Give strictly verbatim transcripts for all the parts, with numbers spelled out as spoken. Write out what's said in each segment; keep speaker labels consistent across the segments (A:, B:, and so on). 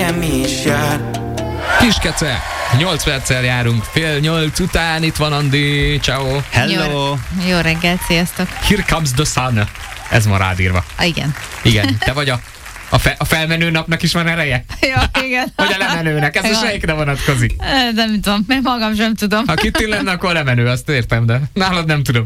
A: nekem is jár.
B: Kiskece, nyolc perccel járunk, fél nyolc után, itt van Andi, ciao.
C: Hello.
D: Jó, jó reggelt, sziasztok.
B: Here comes the sun. Ez van rád írva.
D: Ah, igen.
B: Igen, te vagy a, a, fe, a felmenő napnak is van ereje?
D: Ja, igen.
B: Vagy a lemenőnek, ez a sejkre vonatkozik.
D: Nem tudom, mert magam sem tudom.
B: Ha Kitty lenne, akkor lemenő, azt értem, de nálad nem tudom.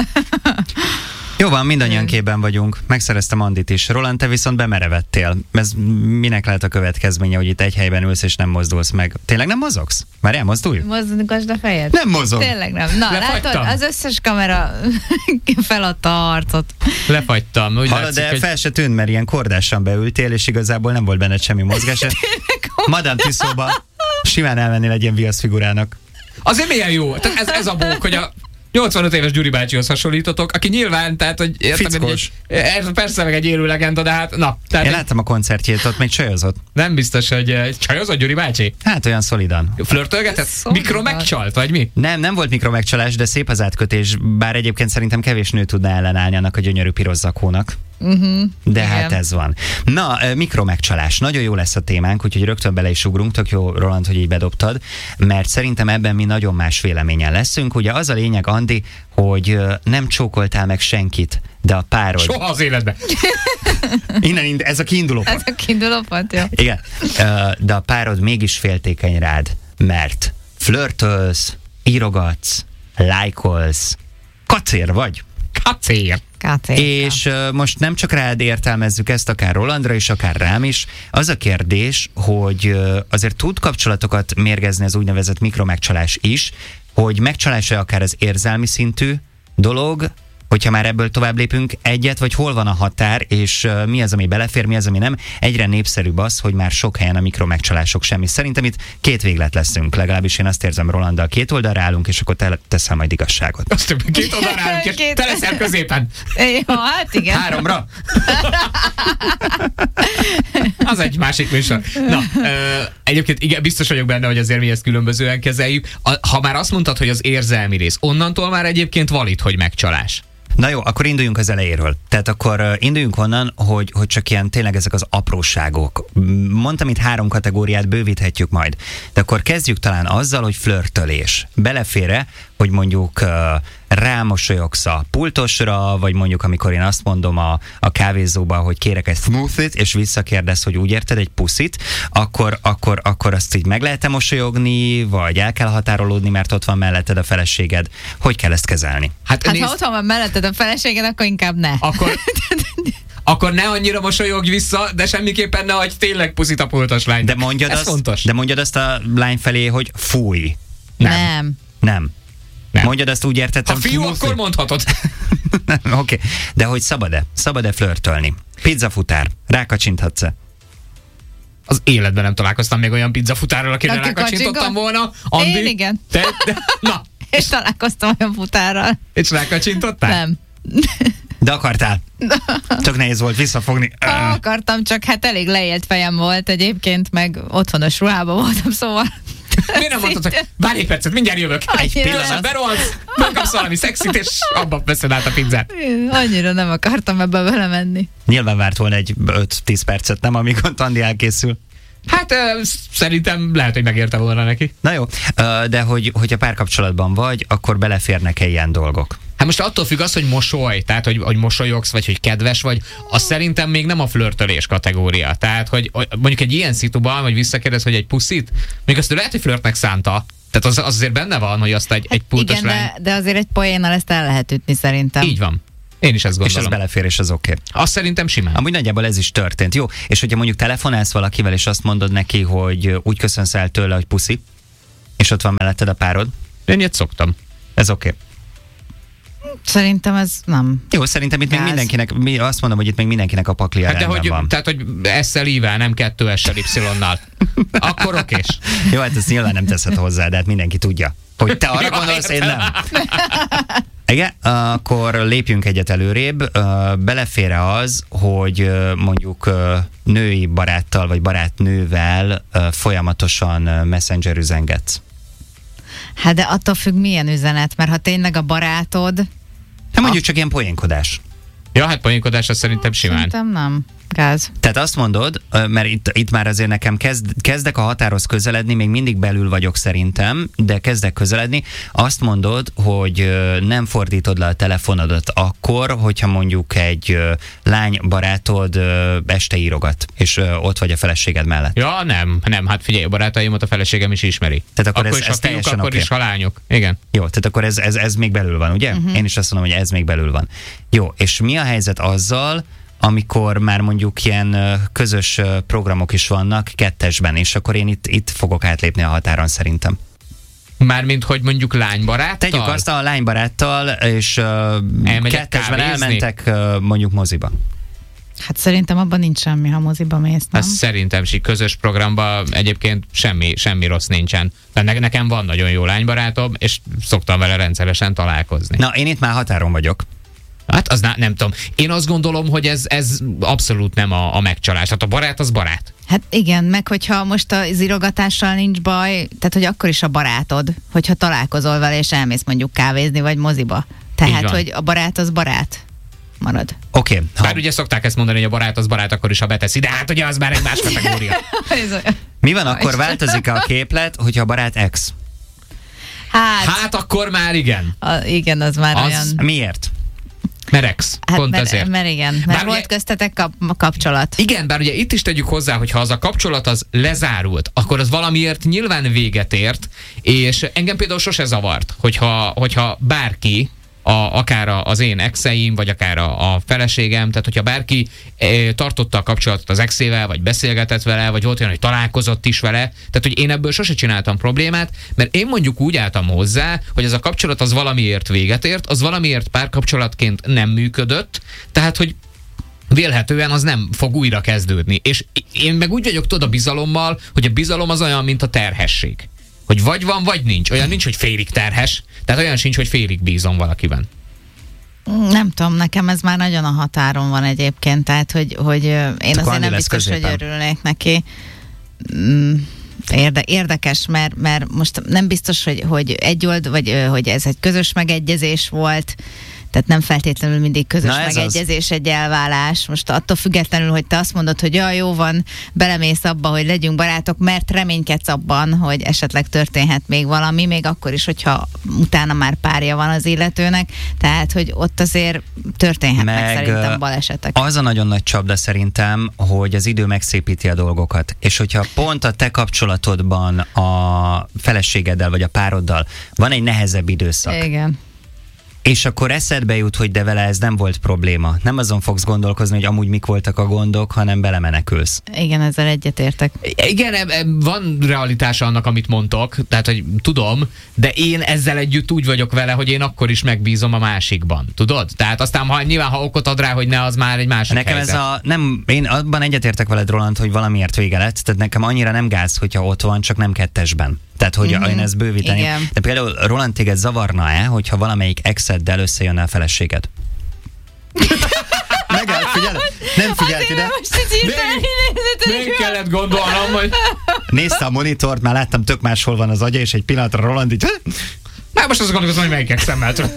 C: Jó van, mindannyian képben vagyunk. Megszereztem Andit is. Roland, te viszont bemerevettél. Ez minek lehet a következménye, hogy itt egy helyben ülsz és nem mozdulsz meg? Tényleg nem mozogsz? Már elmozdulj?
D: Mozdulgasd a fejed?
C: Nem mozog.
D: Tényleg nem. Na,
B: Lefagytam.
D: látod, az összes kamera feladta a harcot.
B: Lefagytam. Úgy
C: Hallod,
B: látszik,
C: de
B: hogy...
C: fel se tűnt, mert ilyen kordásan beültél, és igazából nem volt benned semmi mozgás. Madame Tussaudsba simán elmennél egy ilyen viaszfigurának.
B: Azért milyen jó? Tehát ez, ez a bók, hogy a nyolcvanöt éves Gyuri bácsihoz hasonlítotok, aki nyilván, tehát, hogy értem,
C: fickós.
B: Egy, persze meg egy élő legenda, de hát, na. Tehát
C: Én láttam a koncertjét, ott még csajozott.
B: nem biztos, hogy eh, csajozott Gyuri bácsi?
C: Hát olyan szolidan.
B: Flörtölgetett?
D: Szolidan.
B: Mikro megcsalt, vagy mi?
C: Nem, nem volt mikromegcsalás, de szép az átkötés, bár egyébként szerintem kevés nő tudná ellenállni annak a gyönyörű piros zakónak.
D: Uh-huh.
C: De
D: Igen.
C: hát ez van. Na, eh, mikromegcsalás. Nagyon jó lesz a témánk, úgyhogy rögtön bele is ugrunk. Tök jó, Roland, hogy így bedobtad, mert szerintem ebben mi nagyon más véleményen leszünk. Ugye az a lényeg, Andi, hogy eh, nem csókoltál meg senkit, de a párod...
B: Soha az életben.
C: Innen, ind- ez a kiinduló pont.
D: Ez a kiinduló pont, jó.
C: Igen, eh, de a párod mégis féltékeny rád, mert flörtölsz, írogatsz, lájkolsz, kacér vagy.
B: Kacér.
D: Kácér.
C: És uh, most nem csak rád értelmezzük ezt, akár Rolandra is, akár rám is. Az a kérdés, hogy uh, azért tud kapcsolatokat mérgezni az úgynevezett mikromegcsalás is, hogy megcsalás-e akár az érzelmi szintű dolog, hogyha már ebből tovább lépünk egyet, vagy hol van a határ, és uh, mi az, ami belefér, mi az, ami nem. Egyre népszerűbb az, hogy már sok helyen a mikromegcsalások semmi. Szerintem itt két véglet leszünk, legalábbis én azt érzem, Rolanddal két oldalra állunk, és akkor te teszel majd igazságot.
B: Azt több, két oldalra állunk, és
D: Két-
B: te leszel középen.
D: Jó, hát igen.
C: Háromra?
B: Az egy másik műsor. Na, ö, egyébként igen, biztos vagyok benne, hogy azért mi ezt különbözően kezeljük. A, ha már azt mondtad, hogy az érzelmi rész, onnantól már egyébként valid, hogy megcsalás.
C: Na jó, akkor induljunk az elejéről. Tehát akkor uh, induljunk onnan, hogy, hogy csak ilyen tényleg ezek az apróságok. Mondtam, itt három kategóriát bővíthetjük majd. De akkor kezdjük talán azzal, hogy flörtölés. Belefér-e, hogy mondjuk uh, rámosolyogsz a pultosra, vagy mondjuk amikor én azt mondom a, a kávézóban, hogy kérek egy smoothie-t, és visszakérdez, hogy úgy érted, egy puszit, akkor, akkor, akkor azt így meg lehet-e mosolyogni, vagy el kell határolódni, mert ott van melletted a feleséged. Hogy kell ezt kezelni?
B: Hát,
D: Hát
B: nézd,
D: ha otthon van melletted a feleséged, akkor inkább ne.
B: akkor, akkor ne annyira mosolyogj vissza, de semmiképpen ne adj tényleg puszit a pultos lány.
C: De mondjad,
B: Ez
C: azt,
B: fontos.
C: de mondjad azt a lány felé, hogy fúj.
B: nem.
D: Nem.
C: Nem.
B: Nem.
C: Mondjad azt, úgy értettem.
B: Ha fiú,
C: smoothie.
B: akkor mondhatod.
C: Oké, okay. De hogy szabad-e? Szabad-e flörtölni? Pizzafutár. Rákacsinthatsz-e?
B: Az életben nem találkoztam még olyan pizzafutárral, akire
D: Aki
B: rákacsintottam
D: kacsingat?
B: volna. Andi,
D: Én igen.
B: Te, te, na,
D: És találkoztam olyan futárral.
B: és rákacsintottál?
D: Nem.
C: De akartál. Csak nehéz volt visszafogni.
D: Ha akartam, csak hát elég leélt fejem volt egyébként, meg otthonos ruhában voltam, szóval...
B: Miért nem mondtad, hogy várj egy percet, mindjárt jövök. Egy
D: Annyira
B: pillanat,
D: nem.
B: berohansz, megkapsz valami szexit, és abba veszed át a pizzát.
D: Annyira nem akartam ebbe belemenni.
C: Nyilván várt volna egy öt-tíz percet, nem, amíg ott Andi elkészül.
B: Hát ö, szerintem lehet, hogy megérte volna neki.
C: Na jó, ö, de hogy, hogyha párkapcsolatban vagy, akkor beleférnek-e ilyen dolgok?
B: Hát most attól függ az, hogy mosoly, tehát hogy, hogy mosolyogsz, vagy hogy kedves vagy, az szerintem még nem a flörtölés kategória. Tehát, hogy hogy mondjuk egy ilyen szituban, hogy visszakérdez, hogy egy puszit, még azt lehet, hogy flörtnek szánta. Tehát az, az azért benne van, hogy azt egy, egy pultos
D: Igen,
B: lány...
D: de, de azért egy poénnal ezt el lehet ütni szerintem.
B: Így van. Én is ezt
C: És
B: gondolom.
C: ez belefér, és az oké. Okay.
B: Azt szerintem simán.
C: Amúgy nagyjából ez is történt. Jó, és hogyha mondjuk telefonálsz valakivel, és azt mondod neki, hogy úgy köszönsz el tőle, hogy puszi, és ott van melletted a párod,
B: Én ilyet szoktam.
C: ez oké. Okay.
D: Szerintem ez nem.
C: Jó, szerintem itt még
D: Gáz.
C: mindenkinek, mi azt mondom, hogy itt még mindenkinek a paklia
B: Hát de
C: rendben
B: hogy,
C: van.
B: tehát, hogy S-szel ível, nem kettő S-sel Y-nál. Akkor okés.
C: Jó, hát ezt nyilván nem teszed hozzá, de hát mindenki tudja, hogy te arra
B: Ja,
C: gondolsz, én
B: értem.
C: nem. Igen, akkor lépjünk egyet előrébb. Belefér-e az, hogy mondjuk női baráttal vagy barátnővel folyamatosan messenger üzengetsz?
D: Hát de attól függ, milyen üzenet, mert ha tényleg a barátod...
C: Hát mondjuk csak ilyen poénkodás.
B: Ja, hát poénkodás az szerintem simán.
D: Szerintem nem. gáz.
C: Tehát azt mondod, mert itt, itt már azért nekem kezd, kezdek a határhoz közeledni, még mindig belül vagyok szerintem, de kezdek közeledni. Azt mondod, hogy nem fordítod le a telefonodat akkor, hogyha mondjuk egy lány barátod este írogat, és ott vagy a feleséged mellett.
B: Ja, nem, nem, hát figyelj, a barátaimat a feleségem is ismeri.
C: Tehát akkor,
B: akkor
C: ez,
B: is,
C: ez
B: ha fiúk, akkor
C: okay.
B: is, ha lányok. Igen.
C: Jó, tehát akkor ez, ez, ez még belül van, ugye? Uh-huh. Én is azt mondom, hogy ez még belül van. Jó, és mi a helyzet azzal, amikor már mondjuk ilyen közös programok is vannak kettesben, és akkor én itt, itt fogok átlépni a határon szerintem.
B: Mármint, hogy mondjuk lánybaráttal?
C: Tegyük azt a lánybaráttal, és uh, kettesben kávézni? Elmentek uh, mondjuk moziba.
D: Hát szerintem abban nincs semmi, ha moziba mész, nem?
B: Hát szerintem is, közös programban egyébként semmi, semmi rossz nincsen. De ne, nekem van nagyon jó lánybarátom, és szoktam vele rendszeresen találkozni.
C: Na, én itt már határon vagyok.
B: Hát az nem tudom. Én azt gondolom, hogy ez, ez abszolút nem a, a megcsalás. Hát a barát az barát.
D: Hát igen, meg hogyha most az írogatással nincs baj, tehát hogy akkor is a barátod, hogyha találkozol vele és elmész mondjuk kávézni vagy moziba. Tehát, hogy a barát az barát marad.
C: Oké. Okay,
B: ha... Bár ugye szokták ezt mondani, hogy a barát az barát, akkor is ha beteszi, de hát ugye az már egy más kategória.
C: Mi van, akkor változik a képlet, hogyha a barát ex?
D: Hát,
B: hát akkor már igen.
D: A, igen, az már
B: az...
D: olyan...
C: Miért?
B: Mert ex,
D: hát
B: pont
D: mert,
B: ezért.
D: Mert igen, mert bár volt ugye, köztetek kap, kapcsolat.
B: Igen, bár ugye itt is tegyük hozzá, hogy ha az a kapcsolat az lezárult, akkor az valamiért nyilván véget ért, és engem például sose zavart, hogyha, hogyha bárki, a, akár az én exeim, vagy akár a, a feleségem, tehát hogyha bárki e, tartotta a kapcsolatot az exével, vagy beszélgetett vele, vagy volt olyan, hogy találkozott is vele, tehát hogy én ebből sose csináltam problémát, mert én mondjuk úgy álltam hozzá, hogy ez a kapcsolat az valamiért véget ért, az valamiért párkapcsolatként nem működött, tehát hogy vélhetően az nem fog újra kezdődni. És én meg úgy vagyok tudod a bizalommal, hogy a bizalom az olyan, mint a terhesség. Hogy vagy van, vagy nincs. Olyan nincs, hogy félig terhes, tehát olyan sincs, hogy félig bízom valakiben.
D: Nem tudom, nekem ez már nagyon a határon van egyébként, tehát hogy, hogy én
C: Csak
D: azért nem biztos, középen. Hogy örülnék neki. Érde, érdekes, mert, mert most nem biztos, hogy, hogy egy old, vagy hogy ez egy közös megegyezés volt, tehát nem feltétlenül mindig közös megegyezés az... egy elválás. Most attól függetlenül, hogy te azt mondod, hogy ja, jó van, belemész abba, hogy legyünk barátok, mert reménykedsz abban, hogy esetleg történhet még valami, még akkor is, hogyha utána már párja van az illetőnek. Tehát, hogy ott azért történhetnek meg szerintem balesetek.
C: Az a nagyon nagy csapda szerintem, hogy az idő megszépíti a dolgokat. És hogyha pont a te kapcsolatodban a feleségeddel vagy a pároddal van egy nehezebb időszak.
D: Igen.
C: És akkor eszedbe jut, hogy de vele ez nem volt probléma. Nem azon fogsz gondolkozni, hogy amúgy mik voltak a gondok, hanem belemenekülsz.
D: Igen, ezzel egyetértek.
B: Igen, van realitása annak, amit mondtok, tehát, hogy tudom, de én ezzel együtt úgy vagyok vele, hogy én akkor is megbízom a másikban. Tudod? Tehát aztán ha, nyilván, ha okot ad rá, hogy ne, az már egy másik
C: nekem helyzet. Ez a, nem, én abban egyetértek veled, Roland, hogy valamiért vége lett, tehát nekem annyira nem gáz, hogyha ott van, csak nem kettesben. Tehát, hogy mm-hmm. én ezt bővíteném. Igen. De például Roland, téged zavarna-e, hogyha valamelyik exeddel összejönne a feleséged? Megállt, figyelj! Nem figyelt ide!
B: Nem kellett gondolnom, hogy...
C: Nézte a monitort, már láttam, tök máshol van az agya, és egy pillanatra Roland így...
B: Már most azt gondolkozom, hogy melyik exemmel tudom.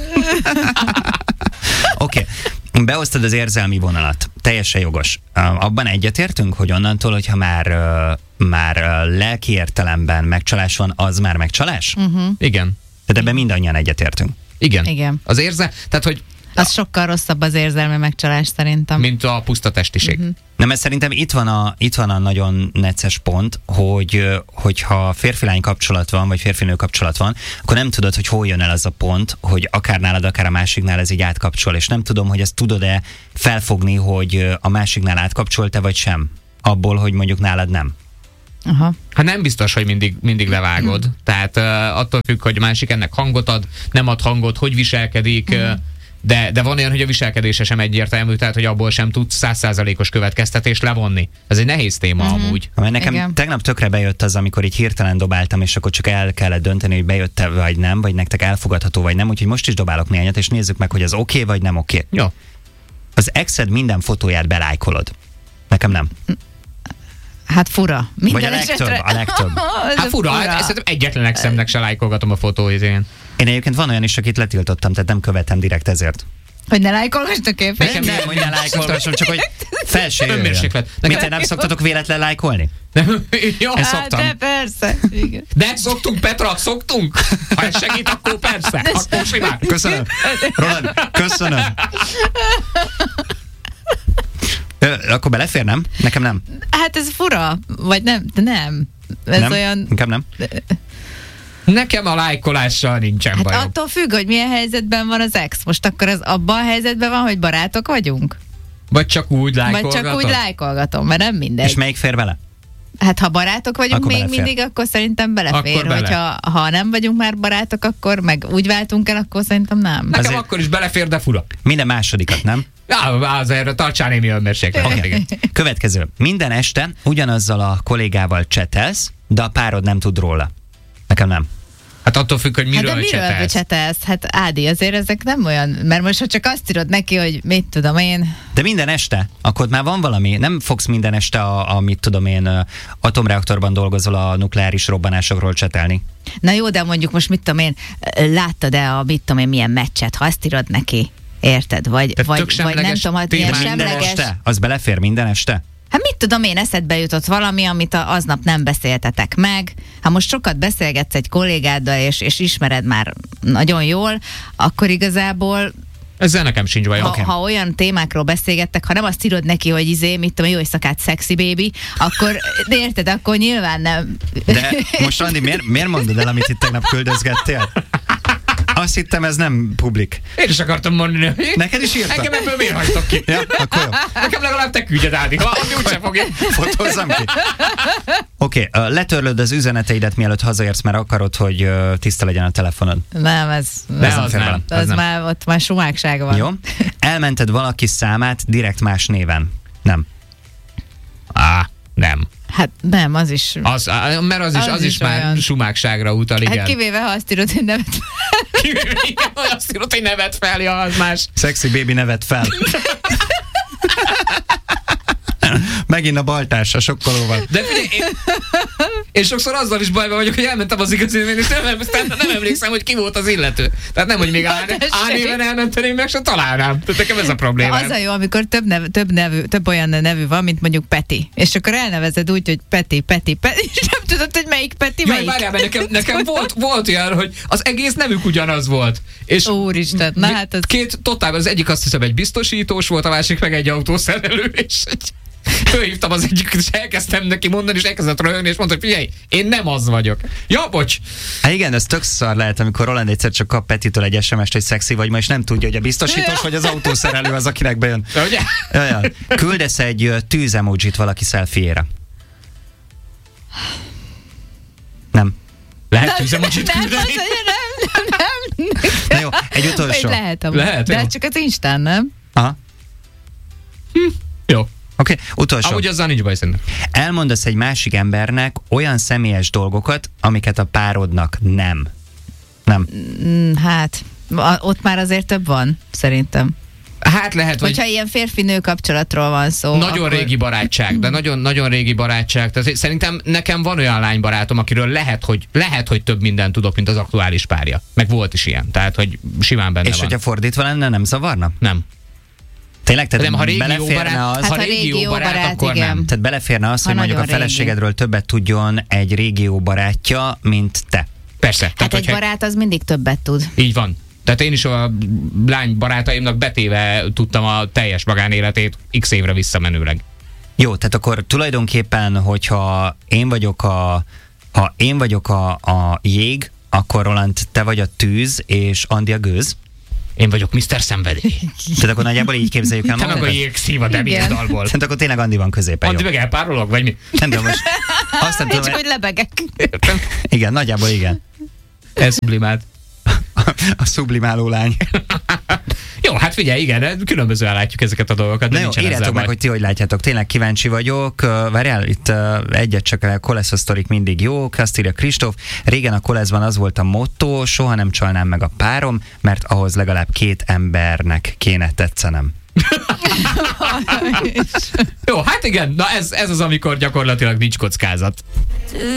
C: Oké. Okay. Beosztad az érzelmi vonalat. Teljesen jogos. Abban egyetértünk, hogy onnantól, hogyha már, már lelki értelemben megcsalás van, az már megcsalás?
D: Uh-huh.
B: Igen.
C: Tehát ebben mindannyian egyetértünk.
B: Igen.
D: Igen.
B: Az érze... Tehát, hogy
D: az sokkal rosszabb az érzelmi megcsalás szerintem.
B: Mint a puszta testiség. Uh-huh.
C: Nem, mert szerintem itt van a, itt van a nagyon necces pont, hogy hogyha férfi-lány kapcsolat van, vagy férfi-nő kapcsolat van, akkor nem tudod, hogy hol jön el az a pont, hogy akár nálad, akár a másiknál ez így átkapcsol, és nem tudom, hogy ezt tudod-e felfogni, hogy a másiknál átkapcsolt-e, vagy sem. Abból, hogy mondjuk nálad nem.
D: Aha.
B: Hát nem biztos, hogy mindig, mindig levágod. Hmm. Tehát uh, attól függ, hogy a másik ennek hangot ad, nem ad hangot, hogy viselkedik, hmm. uh, de, de van olyan, hogy a viselkedése sem egyértelmű, tehát hogy abból sem tudsz száz százalékos következtetést levonni. Ez egy nehéz téma uh-huh. amúgy.
C: Mert nekem igen. Tegnap tökre bejött az, amikor így hirtelen dobáltam, és akkor csak el kellett dönteni, hogy bejött-e vagy nem, vagy nektek elfogadható vagy nem, úgyhogy most is dobálok néhányat, és nézzük meg, hogy az oké okay, vagy nem oké. Okay.
B: Jó.
C: Az exed minden fotóját belájkolod. Nekem nem.
D: Hát fura.
C: Minden vagy a legtöbb, esetre... a legtöbb.
B: Hát fura, fura. Hát, szerintem egyetlen exemnek se lájkolgatom a fotóit én.
C: Én egyébként van olyan is, akit letiltottam, tehát nem követem direkt ezért.
D: Hogy ne lájkolgassd a képet?
C: Nem, nem, hogy ne lájkolgassam, csak hogy fel se jöjjön.
B: Önmérséklet.
C: Mit, te nem szoktatok véletlen lájkolni?
B: Jó,
C: Ezt
D: Hát,
C: szoktam.
D: de persze. Igen.
B: de szoktunk, Petra, szoktunk. Ha ez segít, akkor persze. Akkor simán.
C: Köszönöm. Roland, köszönöm. Ö, akkor belefér, nem? Nekem nem.
D: Hát ez fura, vagy nem? De nem. Ez
C: nem?
D: olyan...
C: Inkább nem.
B: Nekem a lájkolással nincsen
D: Hát
B: bajom.
D: attól függ, hogy milyen helyzetben van az ex. Most akkor az abban a helyzetben van, hogy barátok vagyunk?
B: Vagy csak úgy
D: Vagy
B: lájkolgatod?
D: csak úgy lájkolgatom, mert nem mindegy.
C: És melyik fér bele?
D: Hát ha barátok vagyunk
C: Akkor
D: még
C: belefér.
D: mindig, akkor szerintem belefér.
B: Akkor bele.
D: Hogyha ha nem vagyunk már barátok, akkor meg úgy váltunk el, akkor szerintem nem.
B: Nekem
C: Azért-
B: akkor is belefér, de fura.
C: Minden másodikat, nem?
B: Ja, azért tartsál némi önmérsékletet.
C: Oké.
B: Igen.
C: Következő. Minden este ugyanazzal a kollégával csetelsz, de a párod nem tud róla. Nekem nem.
B: Hát attól függ, hogy miről,
D: hát de miről
B: csetelsz.
D: csetelsz? Hát Ádi, azért ezek nem olyan, mert most ha csak azt írod neki, hogy mit tudom én,
C: De minden este, akkor ott már van valami, nem fogsz minden este a, a mit tudom én, ö, atomreaktorban dolgozol a nukleáris robbanásokról csetelni.
D: na jó, de mondjuk most mit tudom én, láttad-e a mit tudom én milyen meccset, ha azt írod neki, érted? Vagy,
B: Tehát tök
D: vagy, vagy nem
B: semleges
D: tudom, hát ilyen
B: témák.
C: Minden
D: semleges...
C: este? Az belefér minden este?
D: Hát mit tudom én, eszedbe jutott valami, amit a, aznap nem beszéltetek meg. Ha most sokat beszélgetsz egy kollégáddal, és, és ismered már nagyon jól, akkor igazából,
B: Ezzel nekem sincs bajom.
D: ha,
B: Okay.
D: ha olyan témákról beszélgettek, ha nem azt írod neki, hogy izé, mit tudom, jó éjszakát, sexy baby, akkor, de érted, akkor nyilván nem.
C: De most Andi, miért, miért mondod el, amit itt tegnap küldözgettél? Azt hittem, ez nem publik.
B: Én is akartam mondani, hogy
C: Neked is írtam?
B: engem ebből miért hagytok ki?
C: Ja, akkor jó.
B: Nekem legalább te küldjed, Ádi. Ha, ami úgyse fogja.
C: Fotózzam ki. Oké, okay, letörlöd az üzeneteidet, mielőtt hazaérsz, mert akarod, hogy ö, tiszta legyen a telefonod.
D: Nem, ez,
B: De
D: ez,
B: az
C: fér
B: nem.
D: az
B: Az nem.
D: már, ott már sumákság van.
C: Jó? Elmented valaki számát direkt más néven. Nem.
B: Á, nem.
D: Hát nem, az is.
B: Az, á, mert az is,
D: Az
B: az
D: is
B: is már
D: olyan.
B: sumákságra utal, igen.
D: Hát kivéve, ha azt írod, hogy nevet.
B: Kivéve, igen, hogy azt írod, hogy nevet fel, ja, az más.
C: Sexy baby nevet fel. Megint a baltás a sokkolóval.
B: De figyelj, én, én sokszor azzal is bajban vagyok, hogy elmentem az igazi néven, és nem, nem, nem emlékszem, hogy ki volt az illető. Tehát nem, hogy még A, A néven elmentem, én meg se találnám. Tehát nekem ez a probléma.
D: Az a jó, amikor több, nev, több, nevű, több olyan nevű van, mint mondjuk Peti. És akkor elnevezed úgy, hogy Peti, Peti, Peti, és nem tudod, hogy melyik Peti,
B: Jaj,
D: melyik.
B: várjál, mert nekem, nekem volt, volt olyan, hogy az egész nevük ugyanaz volt. És
D: Úristen, na hát az...
B: két totál, az egyik azt hiszem egy biztosítós volt, a másik meg egy autószerelő, és egy, fölhívtam az egyiket, és elkezdtem neki mondani, és elkezdett röhögni, és mondta, hogy figyelj, én nem az vagyok. Ja, bocs.
C: Hát igen, ez tök szar lehet, amikor Roland egyszer csak kap Petitől egy es em est, hogy szexi vagy ma, és nem tudja, hogy a biztosítós vagy az autószerelő az, akinek bejön.
B: De ugye?
C: Jaj, küldesz egy ö, tűz emojit valaki selfie-ére. Nem.
B: Lehet tűzemocsit
D: nem,
B: küldeni?
D: az, nem, nem, nem.
C: Na jó, egy utolsó.
D: Vagy lehet, amúgy.
B: Lehet,
D: de
B: jó.
D: hát csak az Instán, nem?
C: Aha.
B: Jó.
C: Oké, okay, utolsó.
B: Amúgy azzal nincs baj szerintem.
C: Elmondasz egy másik embernek olyan személyes dolgokat, amiket a párodnak nem. Nem.
D: Mm, Hát, a- ott már azért több van, szerintem.
B: Hát lehet, hogy
D: Hogyha ilyen férfi-nő kapcsolatról van szó.
B: nagyon
D: akkor...
B: régi barátság, de nagyon-nagyon régi barátság. Tehát szerintem nekem van olyan lánybarátom, akiről lehet, hogy lehet, hogy több mindent tudok, mint az aktuális párja. Meg volt is ilyen. Tehát, hogy simán benne
C: És
B: van.
C: hogyha fordítva lenne, nem zavarna?
B: Nem.
C: Tényleg? Tehát
B: Nem, ha régi jó
C: beleférne
B: barát,
C: az,
D: Hát,
B: ha
D: ha
B: régi
D: régi
B: jó
D: jó
B: barát,
D: barát,
B: akkor
D: igen.
B: nem.
C: tehát beleférne az,
D: Ha
C: hogy mondjuk a
D: nagyon régi.
C: feleségedről többet tudjon egy régió barátja, mint te.
B: Persze.
D: Hát
B: Tehát,
D: egy
B: hogyha-
D: barát az mindig többet tud.
B: Így van. Tehát én is a lány barátaimnak betéve tudtam a teljes magánéletét x évre visszamenőleg.
C: Jó, tehát akkor tulajdonképpen, hogyha én vagyok a, ha én vagyok a, a jég, akkor Roland, te vagy a tűz, és Andi a gőz.
B: Én vagyok miszter Szenvedély.
C: Tehát akkor nagyjából így képzeljük el
B: Te meg a
C: magunkat?
B: jégszív a Debbie
D: Igen.
B: dalból.
C: Tehát akkor tényleg Andi van középen.
B: Andi
C: Jó.
B: meg elpárolog, vagy mi?
C: Nem tudom, most azt nem
D: Én
C: tudom,
D: csak, hogy lebegek.
B: Értem.
C: igen, nagyjából igen.
B: Ez sublimált.
C: A sublimáló lány.
B: Jó, hát figyelj, igen, különbözően látjuk ezeket a dolgokat, de
C: Na jó,
B: nincsen ezzel
C: írjátok meg,
B: baj.
C: hogy ti hogy látjátok. Tényleg kíváncsi vagyok. Uh, Várjál, itt uh, egyet csak a kolesz sztorik mindig jók. Azt írja Kristóf. Régen a koleszban az volt a motto, soha nem csalnám meg a párom, mert ahhoz legalább két embernek kéne tetszenem.
B: Jó, hát igen, na ez, ez az, amikor gyakorlatilag nincs kockázat.